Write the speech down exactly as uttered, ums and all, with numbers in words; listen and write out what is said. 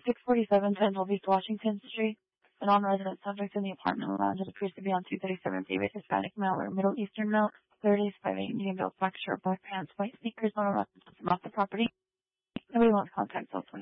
six forty-seven ten East Washington Street. A non-resident subject in the apartment lounge that appears to be on two thirty-seven David, Hispanic male or Middle Eastern male, thirties, five eight, medium build, black shirt, black pants, white sneakers, no references from off the property. Nobody wants contact, so